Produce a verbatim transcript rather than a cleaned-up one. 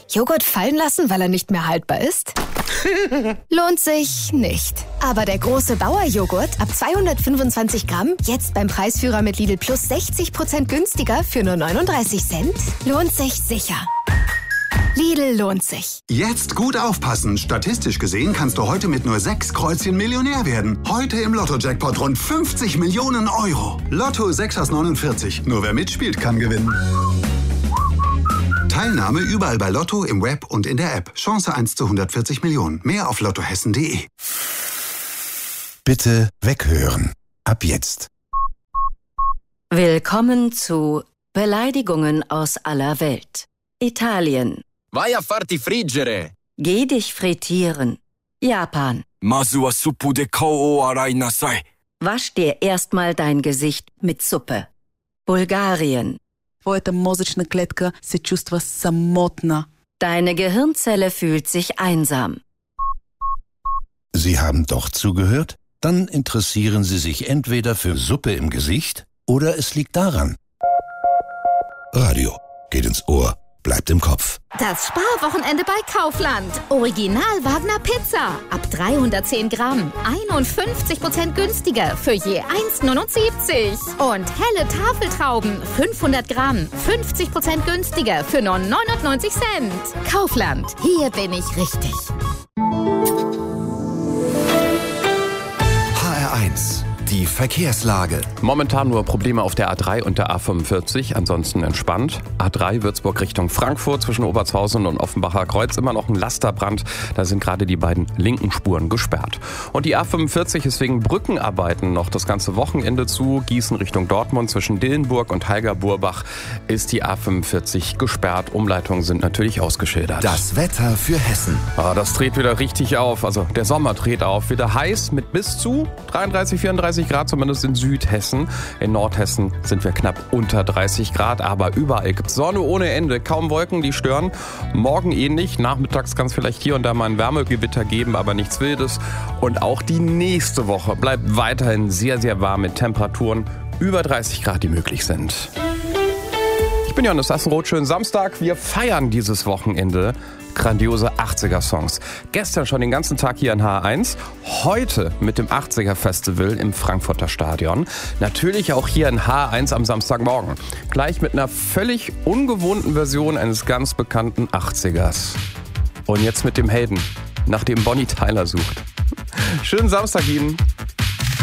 Joghurt fallen lassen, weil er nicht mehr haltbar ist? Lohnt sich nicht. Aber der große Bauer-Joghurt ab zweihundertfünfundzwanzig Gramm, jetzt beim Preisführer mit Lidl Plus sechzig Prozent günstiger für nur neununddreißig Cent, lohnt sich sicher. Lidl lohnt sich. Jetzt gut aufpassen. Statistisch gesehen kannst du heute mit nur sechs Kreuzchen Millionär werden. Heute im Lotto-Jackpot rund fünfzig Millionen Euro. Lotto sechs aus neunundvierzig. Nur wer mitspielt, kann gewinnen. Teilnahme überall bei Lotto, im Web und in der App. Chance eins zu hundertvierzig Millionen. Mehr auf lottohessen punkt de. Bitte weghören. Ab jetzt. Willkommen zu Beleidigungen aus aller Welt. Italien. Vai a farti friggere. Geh dich frittieren. Japan. Masu wa suppu de kou o arai nasai. Wasch dir erstmal dein Gesicht mit Suppe. Bulgarien. Твоята мозъчна клетка се чувства самотна. Deine Gehirnzelle fühlt sich einsam. Sie haben doch zugehört? Dann interessieren Sie sich entweder für Suppe im Gesicht oder es liegt daran. Radio geht ins Ohr, bleibt im Kopf. Das Sparwochenende bei Kaufland. Original Wagner Pizza. Ab dreihundertzehn Gramm. einundfünfzig Prozent günstiger für je eins neunundsiebzig. Und helle Tafeltrauben. fünfhundert Gramm. fünfzig Prozent günstiger für nur neunundneunzig Cent. Kaufland. Hier bin ich richtig. H R eins. Die Verkehrslage. Momentan nur Probleme auf der A drei und der A fünfundvierzig, ansonsten entspannt. A drei Würzburg Richtung Frankfurt zwischen Obertshausen und Offenbacher Kreuz immer noch ein Lasterbrand. Da sind gerade die beiden linken Spuren gesperrt. Und die A fünfundvierzig ist wegen Brückenarbeiten noch das ganze Wochenende zu. Gießen Richtung Dortmund zwischen Dillenburg und Heiger-Burbach ist die A fünfundvierzig gesperrt. Umleitungen sind natürlich ausgeschildert. Das Wetter für Hessen. Ah, das dreht wieder richtig auf. Also der Sommer dreht auf. Wieder heiß mit bis zu dreiunddreißig, vierunddreißig Grad, zumindest in Südhessen. In Nordhessen sind wir knapp unter dreißig Grad, aber überall gibt es Sonne ohne Ende. Kaum Wolken, die stören. Morgen ähnlich. Nachmittags kann es vielleicht hier und da mal ein Wärmegewitter geben, aber nichts Wildes. Und auch die nächste Woche bleibt weiterhin sehr, sehr warm mit Temperaturen über dreißig Grad, die möglich sind. Ich bin Johannes Assenroth, schönen Samstag. Wir feiern dieses Wochenende grandiose achtziger-Songs. Gestern schon den ganzen Tag hier in H R eins. Heute mit dem achtziger-Festival im Frankfurter Stadion. Natürlich auch hier in H R eins am Samstagmorgen. Gleich mit einer völlig ungewohnten Version eines ganz bekannten achtzigers. Und jetzt mit dem Helden, nach dem Bonnie Tyler sucht. Schönen Samstag Ihnen.